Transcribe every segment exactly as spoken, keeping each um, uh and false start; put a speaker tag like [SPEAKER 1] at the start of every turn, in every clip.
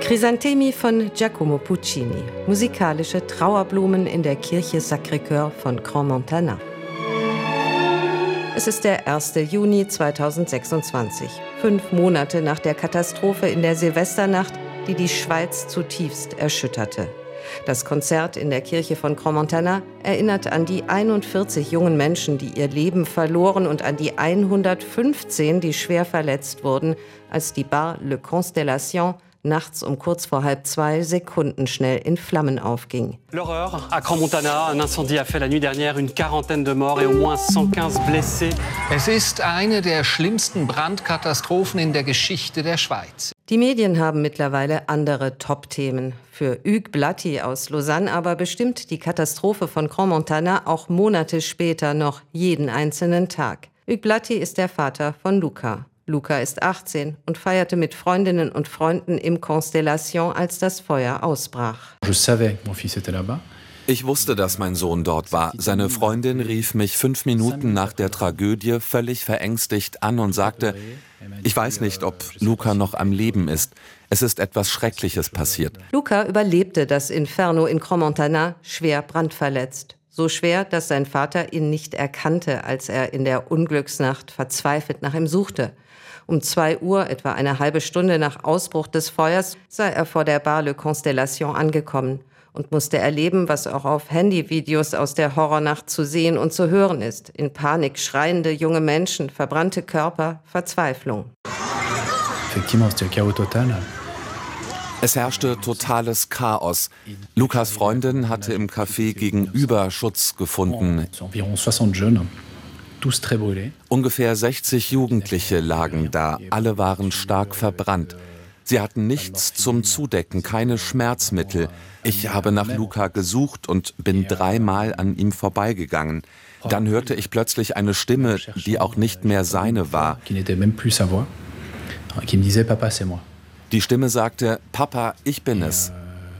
[SPEAKER 1] Crisantemi von Giacomo Puccini, musikalische Trauerblumen in der Kirche Sacré-Cœur von Crans-Montana. Es ist der erste Juni zweitausendsechsundzwanzig, fünf Monate nach der Katastrophe in der Silvesternacht, die die Schweiz zutiefst erschütterte. Das Konzert in der Kirche von Crans-Montana erinnert an die einundvierzig jungen Menschen, die ihr Leben verloren, und an die hundertfünfzehn, die schwer verletzt wurden, als die Bar Le Constellation nachts um kurz vor halb zwei sekundenschnell in Flammen aufging.
[SPEAKER 2] L'horreur à Crans-Montana, un incendie a fait la nuit dernière une quarantaine de morts et au moins cent quinze blessés.
[SPEAKER 3] Es ist eine der schlimmsten Brandkatastrophen in der Geschichte der Schweiz.
[SPEAKER 1] Die Medien haben mittlerweile andere Top-Themen. Für Hugues Blaty aus Lausanne aber bestimmt die Katastrophe von Crans-Montana auch Monate später noch jeden einzelnen Tag. Hugues Blaty ist der Vater von Luca. Luca ist achtzehn und feierte mit Freundinnen und Freunden im Constellation, als das Feuer ausbrach.
[SPEAKER 4] Ich wusste, dass mein Sohn dort war. Seine Freundin rief mich fünf Minuten nach der Tragödie völlig verängstigt an und sagte, ich weiß nicht, ob Luca noch am Leben ist. Es ist etwas Schreckliches passiert.
[SPEAKER 1] Luca überlebte das Inferno in Crans-Montana, schwer brandverletzt. So schwer, dass sein Vater ihn nicht erkannte, als er in der Unglücksnacht verzweifelt nach ihm suchte. Um zwei Uhr, etwa eine halbe Stunde nach Ausbruch des Feuers, sei er vor der Bar Le Constellation angekommen und musste erleben, was auch auf Handyvideos aus der Horrornacht zu sehen und zu hören ist. In Panik schreiende junge Menschen, verbrannte Körper, Verzweiflung.
[SPEAKER 4] Es herrschte totales Chaos. Lukas Freundin hatte im Café gegenüber Schutz gefunden. Ungefähr sechzig Jugendliche lagen da, alle waren stark verbrannt. Sie hatten nichts zum Zudecken, keine Schmerzmittel. Ich habe nach Luca gesucht und bin dreimal an ihm vorbeigegangen. Dann hörte ich plötzlich eine Stimme, die auch nicht mehr seine war. Die Stimme sagte, Papa, ich bin es.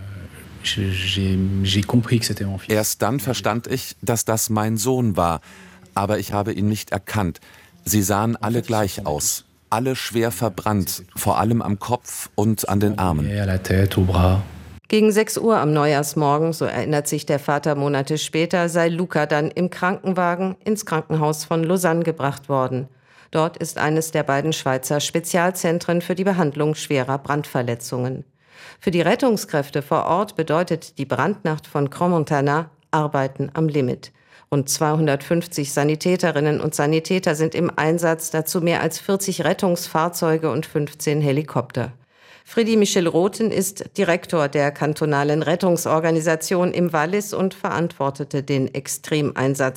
[SPEAKER 4] Erst dann verstand ich, dass das mein Sohn war. Aber ich habe ihn nicht erkannt. Sie sahen alle gleich aus. Alle schwer verbrannt, vor allem am Kopf und an den Armen.
[SPEAKER 1] Gegen sechs Uhr am Neujahrsmorgen, so erinnert sich der Vater Monate später, sei Luca dann im Krankenwagen ins Krankenhaus von Lausanne gebracht worden. Dort ist eines der beiden Schweizer Spezialzentren für die Behandlung schwerer Brandverletzungen. Für die Rettungskräfte vor Ort bedeutet die Brandnacht von Crans-Montana Arbeiten am Limit. Rund zweihundertfünfzig Sanitäterinnen und Sanitäter sind im Einsatz, dazu mehr als vierzig Rettungsfahrzeuge und fünfzehn Helikopter. Freddy Michel Rothen ist Direktor der kantonalen Rettungsorganisation im Wallis und verantwortete den Extremeinsatz